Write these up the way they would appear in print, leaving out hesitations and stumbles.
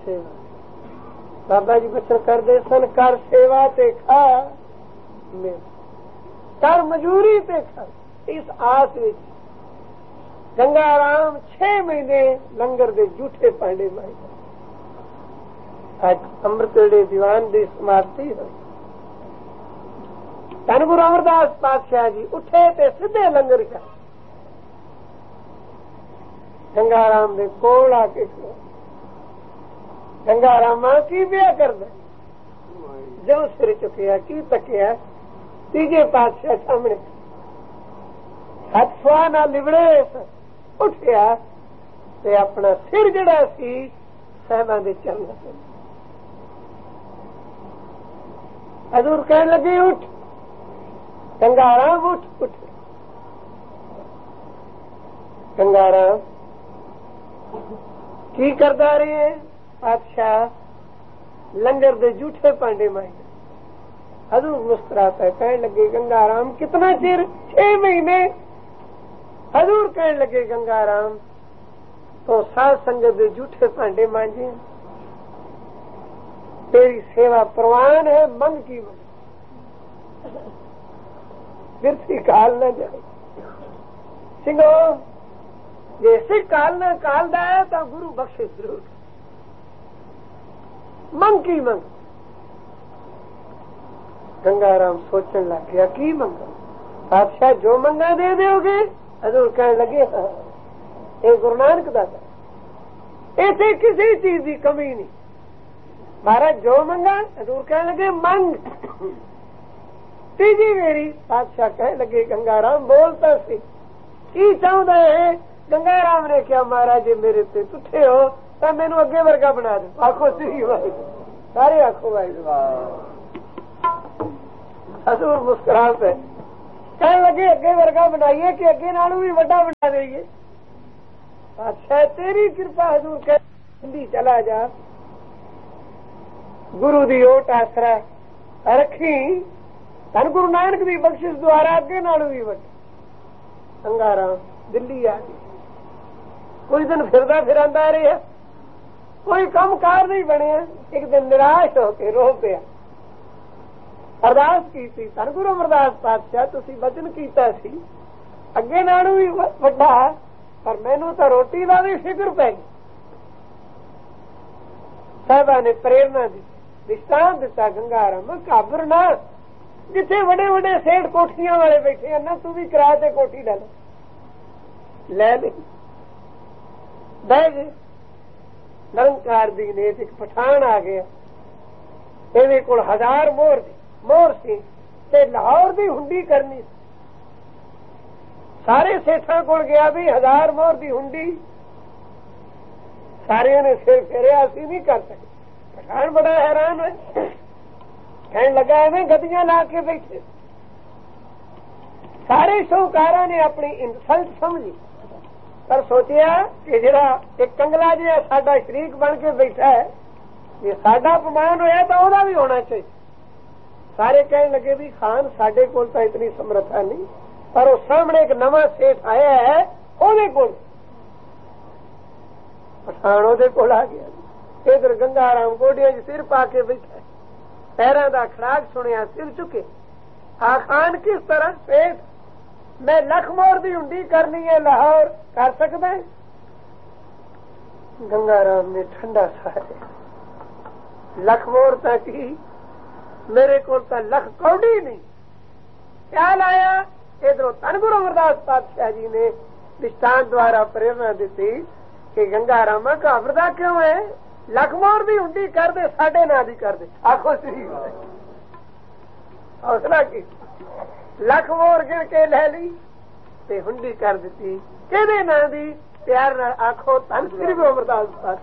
सेवा। बाबा जी बचन कर दे सन, कर सेवा ते खा, कर मजूरी ते खा। इस आस विच गंगा राम 6 महीने लंगर दे झूठे पांडे मारे। अज अमृतवेले दीवान की समाप्ति हुई। धन गुरु अमरदास पातशाह जी उठे ते सीधे लंगर का गंगा राम दे कोल आके खड़ो। गंगा रामा की ब्याह करदा, जो सिर चुकिया की तकिया, तीजे पातशाह सामने हथ सुआ ना लिबड़े उठिया ते अपना सिर जड़ा सी साहिबां दे चरणों ते। हजूर कहने लगे उठ गंगाराम, उठ उठ। गंगाराम की करदा रहे? पातशाह लंगर दे झूठे पांडे माए। हजूर मुस्कुराता है, कहने लगे गंगाराम कितना चिर? 6 महीने। हजूर कहने लगे गंगाराम तो साध संगत दे झूठे पांडे मांजे, तेरी सेवा प्रवान है, मंग की मंग, बिरथी काल न जाए। सिंगो जैसे काल न कालदा है तो गुरु बख्शिश जरूर, मंग की मंग। गंगाराम सोचने लग गया की मंगा? बादशाह जो मंगा दे दोगे? हजूर कहने लगे हाँ, ये गुरु नानक दादा, ऐसे किसी चीज की कमी नहीं। महाराज जो मंगा? हजूर कहने लगे मंग। तीजी मेरी बादशाह कहने लगे गंगाराम बोलता सी की चाहता है? गंगाराम ने क्या महाराज जी मेरे पे तुठे हो तो मैनू अगे वर्गा बना दो। आखो श्री वाहिगुरू, सारे आखो वाहिगुरू। हजूर मुस्कुरा पे कहने लगे अगे वर्गा बनाइए कि अगे नालू भी वड्डा बना देंगे। बादशाह तेरी कृपा। हजूर कह हिंदी चला जा, गुरु दी ओट आसरा रखी, धन गुरु नानक दी बख्शिश द्वारा अगे नालू भी वड्डा। गंगाराम दिल्ली आ गई। कुछ दिन फिरदा फिरांदा रहा, कोई कम कार नहीं बने। एक दिन निराश होके रो पिया, अरदास की थी धन गुरु अमरदास पातशाह तुसी वचन कीता सी अगे नालू भी वड्डा, पर मैनू तो रोटी का भी फिक्र पै गई। साहिबा ने प्रेरणा दी, दृष्टांत दिता गंगाराम घाबर ना, जिथे बड़े बड़े सेठ कोठियां वाले बैठे हैं ना, तू भी किराए ते कोठी ले ली। बह गए। निरंकार दी ने एक पठान आ गया, ਇਹਦੇ ਕੋਲ 1000 मोहर सी ते लाहौर दी हुंडी करनी। सारे सेठा कोल गया भी 1000 मोहर दी हुंडी, सारे ने सिर फेरिया असी नहीं कर सके। पठान बड़ा हैरान है, कहने लगा एवं गद्दियां ला के बैठे। सारे शाहूकारा ने अपनी इंसल्ट समझी, पर सोचिया कि जरा एक कंगला जिहा साडा शरीक बन के बैठा है, ये साडा अपमान होया तो ओहदा भी होना चाहिए। सारे कहने लगे भी खान साडे कोल तो इतनी समर्था नहीं, पर उस सामने एक नवा सेठ आया है, ओहदे कोल। पठान ओहदे कोल आ गया। इधर गंगाराम गोडियां च सिर पा के बैठा है, पैरों का खड़ाक सुनिया, सिर चुके। आ खान किस तरह? सेठ मैं लख मोहर दी हुंडी करनी है, लाहौर कर सकदा है? गंगाराम ने ठंडा सा लख मोहर तक ही मेरे को लख कौड़ी नहीं, क्या लाया? इधरों धन गुरु अमरदास पातशाह जी ने दृष्टांत द्वारा प्रेरणा दी कि गंगारामा घबरदा क्यों है? लख मोहर दी हुंडी कर दे, साडे ना दी कर दे। आखो श्री हौसला की लख मोहर गिन के ले ली ते हुंडी कर दी। किहदे ना दी? प्यार नाल आखो धन श्री गुरु अमरदास पातशाह।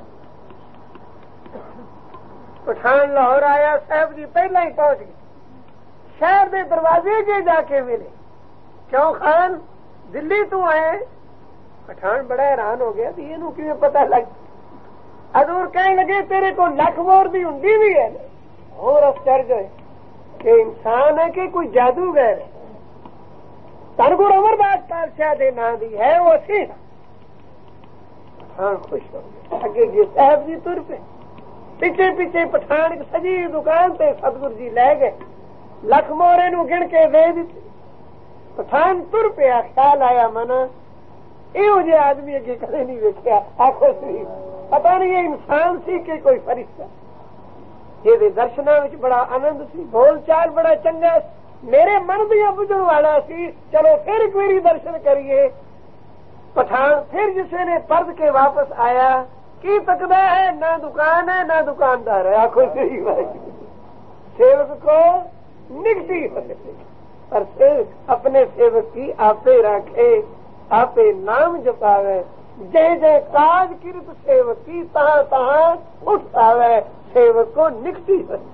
पठान लाहौर आया, साहब जी पहला ही पहुंच गए। शहर के दरवाजे के जाके मिले, क्यों खान दिल्ली तू आए? पठान बड़ा हैरान हो गया, इनू किवें पता लग? हजूर कहने लगे तेरे को लख मोहर दी हुंडी भी है? और आश्चर्य है कि इंसान है कि कोई जादूगर है। धन गुरु अमरदास पातशाह दे नां दी है, वो असी پٹھان خوش ہو گیا. اگے جی صاحب جی تر پہ پیچھے پیچھے پٹھان سجی دکان سے ستگور جی لے گئے. لکھ مورے نو گن کے دے دیتے. پٹھان تر پیا. خیال آیا من یہ جہ آدمی اگے کدے نہیں ویکیا. آخو سی پتا نہیں یہ انسان سی کہ کوئی فرشتہ. یہ درشنا بڑا آنند سی. بول چال بڑا چنگا. میرے من دیا بجن والا سی. چلو پھر ایک باری درشن کریے. پٹھان پھر جسے نے پرد کے واپس آیا کی تکدا ہے نہ دکان ہے نہ دکاندار ہے. آخو سی بھائی سیوک کو نگتی ہوتے پر اپنے سیوک کی آپے رکھے آپے نام جپاوے. جے جے کاج کرت سیوک کی تہاں تہاں اٹھ آوے. سیوک کو نکتی ہوتی.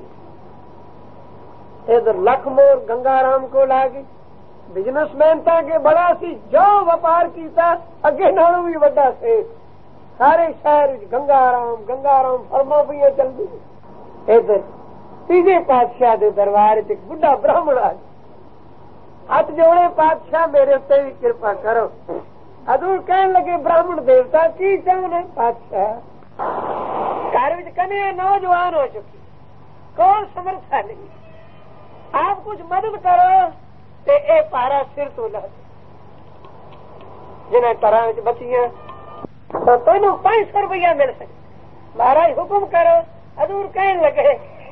ادھر لکھ مور گنگا رام کو لاگی. بزنس مین تھا کہ بڑا سی جو وپار کیتا اگے نالوں بھی بڑا سے. سارے شہر گنگا رام فرما پہ چل دی. ادھر تیجے پادشاہ دے دربار ایک بڑھا براہمن آ. ہاتھ جوڑے پادشاہ میرے اتنے بھی کرپا کرو. حضور کہنے لگے براہمن دیوتا کی چاہنے. پادشاہ گھر کنیا نوجوان ہو چکی کون سمرتھا نہیں. آپ کچھ مدد کرو تے اے پارا سر تو لا دے. جنہیں طرح بچیاں تو تینوں 500 روپیہ مل سکے. مہاراج حکم کرو. حضور کہنے لگے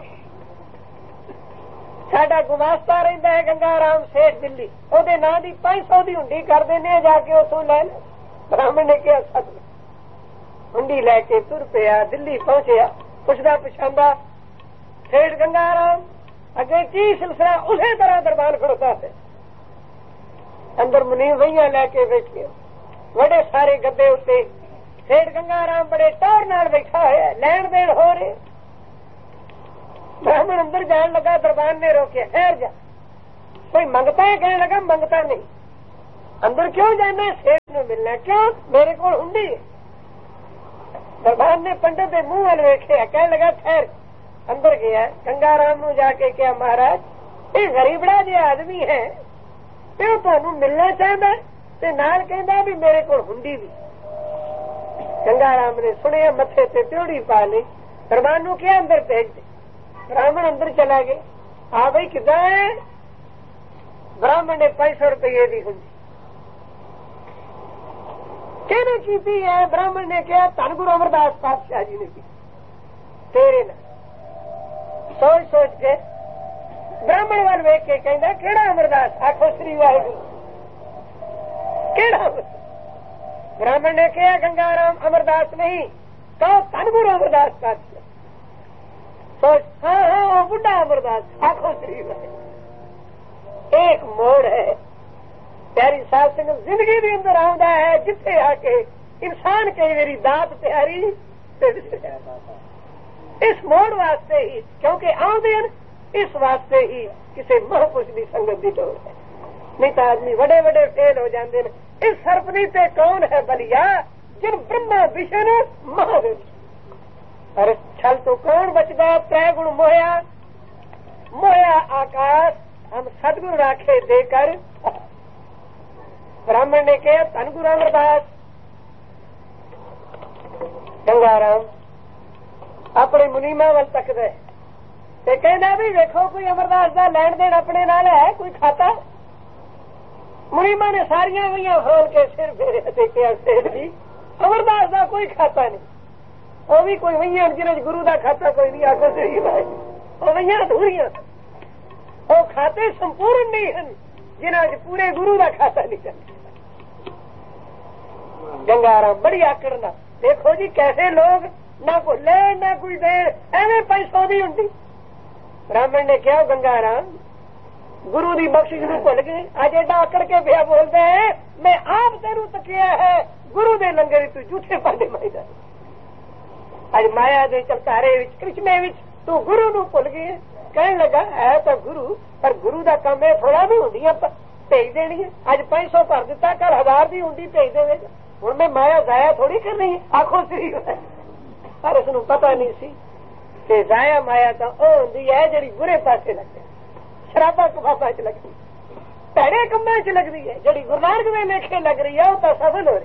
ساڈا گماستا رہتا ہے گنگا رام سیٹ دلی. وہ نام کی 500 کی ہنڈی کر دینے جا کے اتوں لے لے. براہمن نے کیا سب ہنڈی لے کے تر پیا. دلی پہنچیا. پوچھتا پچھاندہ سیٹ گنگا رام اگے کی سلسلہ اسی طرح دربان کھڑوتا ہے. اندر منیم وہیاں لے کے بیٹھے بڑے سارے گدے اتنے. سیٹ گنگا رام بڑے ٹور نال بیٹھا ہے. لین دین ہو رہے. براہمن اندر جان لگا. دربان نے روکے. خیر جا کوئی منگتا ہے. کہنے لگا منگتا نہیں. اندر کیوں جانا ہے؟ سیٹ نو ملنا. کیوں؟ میرے کو ہنڈی. دربان نے پنڈت کے منہ وال ویکھیا. کہنے لگا ٹھہر. اندر گیا. گنگا رام نو جا کے کیا مہاراج یہ غریبڑا جہ آدمی ہے تو تمہیں ملنا چاہتا تے نال کہندا بھی میرے کو ہنڈی بھی. گنگا رام نے سنیا متھے تے تیوڑی پا لی. دربان نو کیا اندر بھیج دے. براہمن اندر چلا گیا. ہاں بھائی کدھر ہے؟ براہمن نے 500 روپیے دی ہنڈی کہنے کی ہے. براہمن نے کیا دھن گرو امرداس پادشاہ جی نے کی تیرے نال. سوچ سوچ کے براہمن وال ویک کے کہندا کیڑا امرداس. آخو سری واحگuru کیڑا. براہمن نے کیا گنگا رام امرداس نہیں کہو دھن گرو امرداس پادشاہ. سوچ ہاں وہ بڑھا امرداس. آخو سری واحگuru. ایک موڑ ہے پیاری صاحب سنگھ زندگی بھی اندر آتا ہے جتھے آ کے انسان کئی میری دات پیاری. اس موڑ واسطے ہی کیونکہ آدھے اس واسطے ہی کسی محفوظ کی سنگت کی لوڑ ہے. نہیں تو آدمی بڑے بڑے فیل ہو جاتے ہیں. اس سرپنی تے کون ہے بلیا جن برہما وشن مہاویش. ارے چھل تو کون بچتا. 3 گن موہیا موہیا آکاش ہم سدگن راکھے دے کر. براہمن نے کہا دھن گرو امرداس. گنگا رام اپنی منیما ول تکد کہنا بھی دیکھو کوئی امرداس کا لین دین اپنے نال ہے کوئی کھاتا. منیما نے ساریاں وہیاں کھول کے سر پھیرے کیا سیٹ جی امرداس کا کوئی کھاتا نہیں. وہ بھی کوئی وہیاں جنہیں گرو کا کھاتا کوئی نہیں. آخر صحیح بھائی وہ وہیاں ادھوریاں. وہ کھاتے سمپورن نہیں ہیں جنہیں پورے گرو کا کھاتا نہیں چلتا. گنگا رام بڑی آکڑنا. دیکھو جی کیسے لوگ نہ کوئی لے نہ کوئی دے ایویں 500 دی ہنڈی. براہمن نے کیا گنگا رام گرو دی بخشش نو بھول گئے. اج ایڈا آکڑ کے پیا بولتے ہیں میں آپ تیرو تکیا ہے گرو دے لنگر تو جھوٹے پانے مائی جائے. اج مایا دے چلتارے کرشمے تو گرو نو بھول گئے. کہنے لگا ہے تو گرو پر گرو دا کام ہے تھوڑا بھی ہنڈیاں بھیج دینی ہے. اج 500 بھر دیتا کل 1000 دی ہنڈی بھیج دے گا. ہوں میں مایا ضائع تھوڑی کر رہی. آخو سی پر اس پتا نہیں سی کہ ضائع مایا تو وہ ہوں ہے جی برے پاسے لگتی شرابا کبابا چ لگتی پیڑے کما چ لگتی ہے. جی گرو نانک میں لیکھے لگ رہی ہے وہ تو سفل ہو رہی.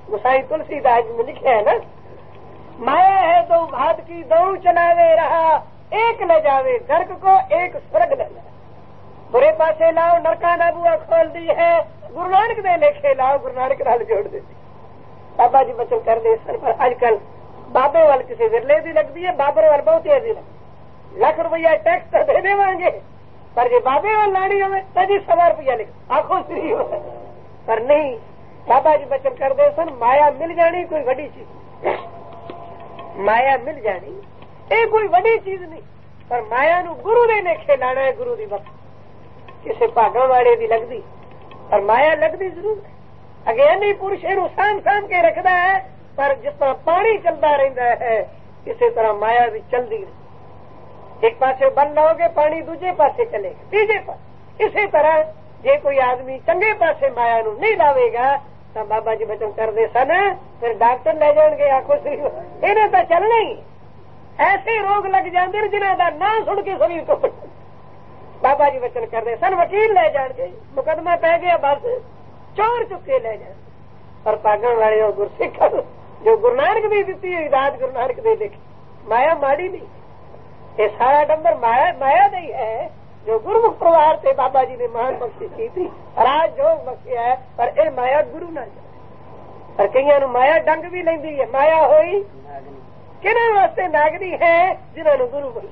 गोसाई तुलसीदास में लिखे है ना, माया है दो भात की दो चलावे रहा, एक ले जावे नरक को एक स्वर्ग ले जाए। बुरे पासे लाओ नरका ना बुआ खोल दी है, गुरु नानक दे लेखे लाओ गुरु नानक नाल जोड़ देती। बाबा जी बचन कर दे सर पर आजकल बाबे वाल किसी विरले दी लगती है, बाबर वाल बहुत तेजी लगती। लाख रुपया टैक्स तो दे देवांगे, पर जे बाबे वाल लानी हो तो जी 100 रुपया लिख आखो श्री हो, पर नहीं। बाबा जी बचन कर दे सन, माया मिल जानी कोई बड़ी चीज, माया मिल जानी ये कोई बड़ी चीज नहीं, पर माया नू गुरु ने लेखे लाना है। गुरु दी वक्त किसी भागा वाले दी लगदी, पर माया लगदी जरूर है। अज्ञानी पुरुष इनू साम साम के रखता है, पर जिस तरह पानी चलता रहता है इसी तरह माया भी चलती रही। एक पासे बन लाओगे पानी दूजे पासे चलेगा, तीजे पास। इसी तरह जे कोई आदमी चंगे पासे माया नू नहीं लावेगा तो बाबा जी बचन कर दे सन, फिर डॉक्टर ले जाएंगे आखो श्री इन्हें तो चलना ही। ऐसे रोग लग जाते जिन्हें का नाम सुन के शरीर को बाबा जी वचन कर दे सन, वकील ले जाएंगे, मुकदमा पै गया बस चोर चुके ले जाए। और पागण वाले और गुरसिख जो गुरु नानक दी दी हुई दात गुरु नानक दे लिखी, माया माड़ी नहीं, ये सारा डंबर माया नहीं है जो गुरुमुख परिवार से बाबा जी ने महान बख्शी की थी, राज जोग बख्शिया है। पर ये माया गुरु ना जाए, पर कईयां माया डंग भी लेंदी है। माया होई किन्हां वास्ते नागरी है जिन्होंने गुरु बन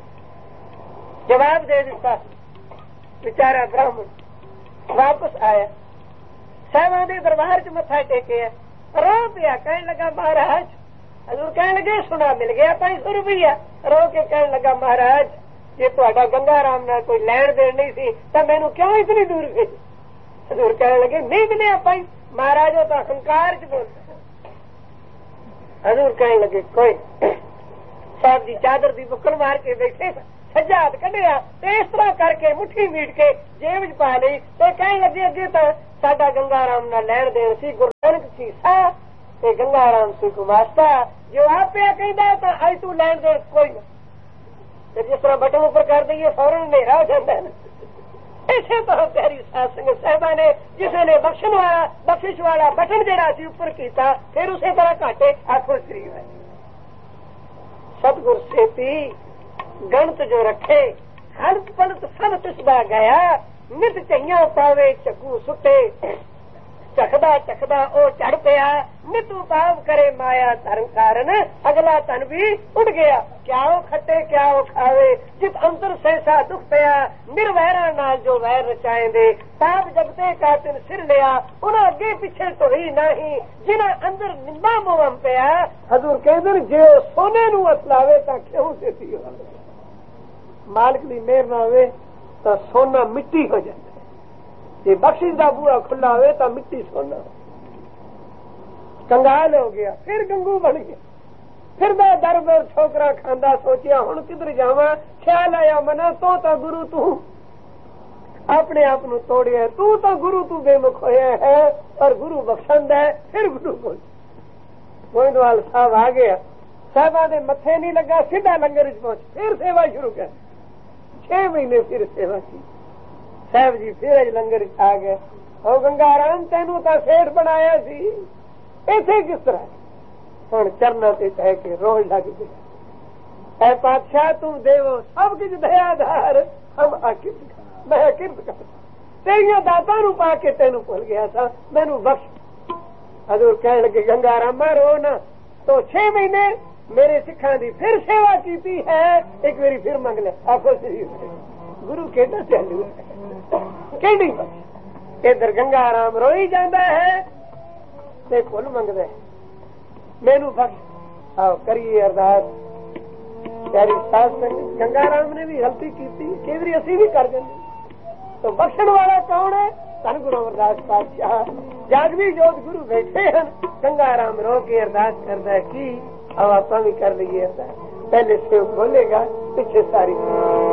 जवाब दे दिता। बेचारा ब्राह्मण वापस आया, साहबा दे दरबार च मत्था टेके, रो पिया, कहने लगा महाराज, हजूर कहने लगे सुना मिल गया 500 रुपया। रो के कहने लगा महाराज ये तुहाडा गंगा राम नाल कोई लैण देण नहीं सी तो मैनू क्यों इतनी दूर भेजी। हजूर कहने लगे नहीं मिले पाई, महाराज वो तो अहंकार च बोलता। हजूर कहने लगे कोई साहब जी चादर दी बुक्कल मार के बैठे, सज्जा हाथ कढ़िया ते इस तरह करके मुट्ठी मीट के जेब च पा ली ते कहने लगे अगे तो साडा गंगा राम नाल लैण देण सी, गुरु नानक सी सा ते गंगा राम सी गुमास्ता, जो आप कहता तो अज तू लैण देण कोई ना। जिस तरह बटन ऊपर कर दईए फौरन अंधेरा हो जाता है। इसे तरह प्यारी साध संगत साहिबा ने जिसे ने बख्शिश वाला बटन जरा सी ऊपर किया, फिर उसे तरह घाटे आखो श्री है। सतगुर सेती गणत जो रखे, हलत पलत सब तिसदा गया, नित चहिया पावे चकू सुटे, चखदा चखदा ओ चढ़ पिया, नित उपाव करे माया धर्म कारण, अगला तन भी उठ गया। क्या वो खट्टे क्या वो खावे, जित अंतर सहसा दुख पिया, निर्वैरा नाल जो वैर रचाएंदे, ताप जगते का तिन सिर लिया, उन्हें अगे पीछे तो ही नहीं, जिन्हें अंदर निंदा मोहम पिया। हजूर कहते जो सोने नू असलावे तो क्यों देती हो, मालिक दी मेहर ना होवे तो सोना मिट्टी हो जाता है, जे बख्शिश दा बूहा खुला होवे तो मिट्टी सोना। कंगाल हो गया फिर गंगू बन गया, फिर दर दर छोकरा खांदा, सोचिया हुण किधर जावा, ख्याल आया मना तो गुरु तू अपने आप नू तोड़िया, तू तो गुरु तू बेमुख होया है और गुरु बख्शंद है। फिर गुरु बोल गोइंदवाल साहब आ गया, साहबा दे मथे नहीं लगा, सीधा लंगर पहुंच, फिर सेवा शुरू कर। 6 महीने फिर सेवा की, साहब जी फिर लंगर आ गए। और गंगा राम तेनू तो सेठ बनाया सी, इथे किस तरह हुण चरना ते कह के रोज लग गया। ऐ पातशाह तुम देवो सब कुछ दयाधार, हम अकिरत मैं अकिरत कर, तेरिया दाता नू पा के तेनू भुल गया था, मैनू बख्श। हजूर कहने लगे गंगा रामा रो ना, तो 6 महीने मेरे सिखा दी फिर सेवा की है, एक बारी फिर मंग ले आखो श्री गुरु केड़ा चालू केड़ी बख्श। इधर गंगा राम रोई जाता है ते फुल मंगदा है, मैनू बख्श। आओ करिए अरदास। प्यारी साध संगत गंगा राम ने भी गलती की, कई बारी असी भी कर देंगे, तो बख्शण वाला कौन है? धन गुरु अमरदास पातशाह जागवी जोत गुरु बैठे हैं। गंगा राम रो के अरदास करता है कि अब आप भी कर लीजिए अरदास, पहले से बोलेगा पीछे सारी